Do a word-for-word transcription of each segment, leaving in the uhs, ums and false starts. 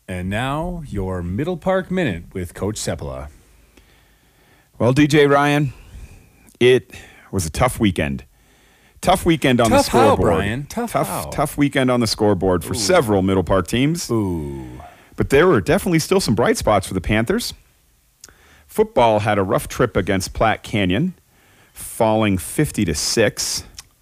And now, your Middle Park Minute with Coach Seppala. Well, D J Ryan, it was a tough weekend. Tough weekend on tough the scoreboard. How, Brian? Tough, tough, how? tough weekend on the scoreboard for Ooh. several Middle Park teams. Ooh. But there were definitely still some bright spots for the Panthers. Football had a rough trip against Platte Canyon, falling fifty to six.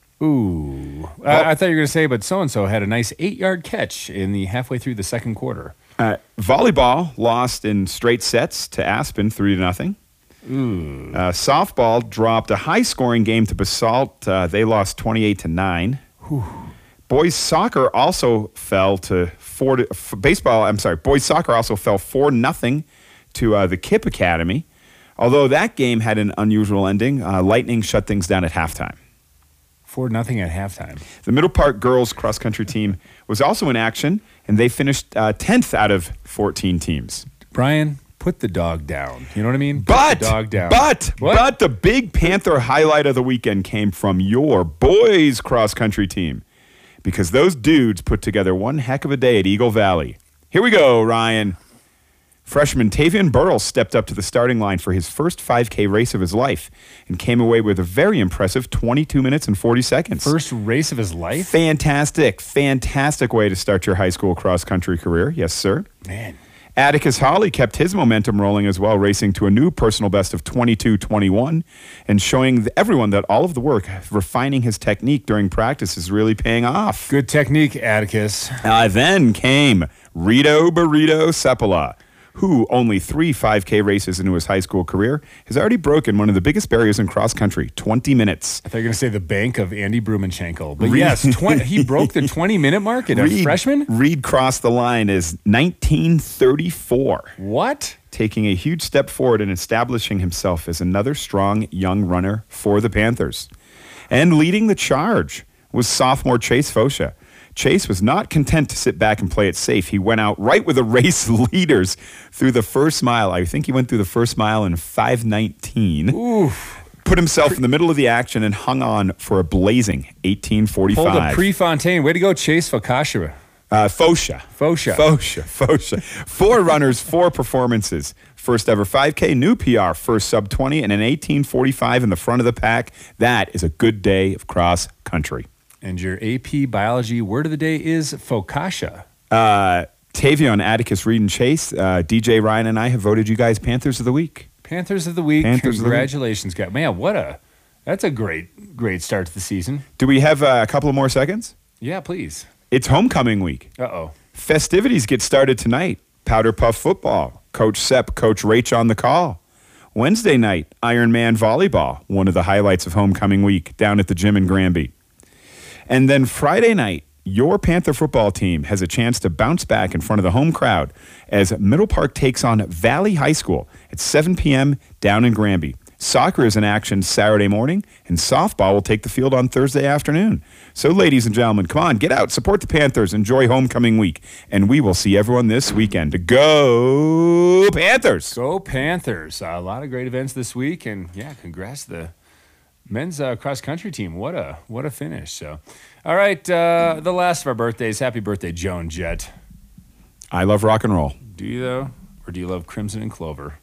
Ooh. Well, I, I thought you were going to say, but so-and-so had a nice eight-yard catch in the halfway through the second quarter. Uh, volleyball lost in straight sets to Aspen, three to nothing. Ooh. Uh, softball dropped a high-scoring game to Basalt. Uh, they lost twenty-eight to nine. Whew. Boys soccer also fell to four. To, f- baseball, I'm sorry. Boys soccer also fell four nothing to uh, the Kipp Academy. Although that game had an unusual ending, uh, Lightning shut things down at halftime. Four nothing at halftime. The Middle Park girls cross country team was also in action, and they finished uh, tenth out of fourteen teams. Brian, put the dog down. You know what I mean? Put But, the dog down. but, What? but the big Panther highlight of the weekend came from your boys cross country team, because those dudes put together one heck of a day at Eagle Valley. Here we go, Ryan. Freshman Tavian Burrell stepped up to the starting line for his first five K race of his life and came away with a very impressive twenty-two minutes and forty seconds. First race of his life? Fantastic, fantastic way to start your high school cross-country career. Yes, sir. Man. Atticus Hawley kept his momentum rolling as well, racing to a new personal best of twenty-two twenty-one and showing everyone that all of the work refining his technique during practice is really paying off. Good technique, Atticus. Uh, then came Rito Burrito Seppala, who, only three five K races into his high school career, has already broken one of the biggest barriers in cross-country, twenty minutes. I thought you were going to say the bank of Andy Brumanschenkel. But Reed, yes, twenty, he broke the twenty-minute mark at a Reed, freshman? Reed crossed the line as nineteen thirty-four. What? Taking a huge step forward and establishing himself as another strong young runner for the Panthers. And leading the charge was sophomore Chase Fosha. Chase was not content to sit back and play it safe. He went out right with the race leaders through the first mile. I think he went through the first mile in five nineteen. Oof. Put himself in the middle of the action and hung on for a blazing eighteen forty-five. Hold a Prefontaine. Way to go, Chase Fokasha. Uh, Fosha. Fosha. Fosha. Fosha. Four runners, four performances. First ever five K, new P R, first sub twenty, and an eighteen forty-five in the front of the pack. That is a good day of cross country. And your A P Biology word of the day is Fokasha. Uh, Tavion, Atticus, Reed, and Chase, uh, D J Ryan and I have voted you guys Panthers of the Week. Panthers of the Week. Panthers Congratulations, guys. Man, what a, that's a great, great start to the season. Do we have uh, a couple of more seconds? Yeah, please. It's homecoming week. Uh-oh. Festivities get started tonight. Powder Puff football. Coach Sepp, Coach Rach on the call. Wednesday night, Ironman volleyball, one of the highlights of homecoming week down at the gym in Granby. And then Friday night, your Panther football team has a chance to bounce back in front of the home crowd as Middle Park takes on Valley High School at seven p.m. down in Granby. Soccer is in action Saturday morning, and softball will take the field on Thursday afternoon. So, ladies and gentlemen, come on, get out, support the Panthers, enjoy homecoming week, and we will see everyone this weekend. Go Panthers! Go Panthers. Uh, a lot of great events this week, and yeah, congrats to the men's uh, cross-country team. What a what a finish. So, all right, uh, the last of our birthdays. Happy birthday, Joan Jett. I love rock and roll. Do you, though? Or do you love Crimson and Clover?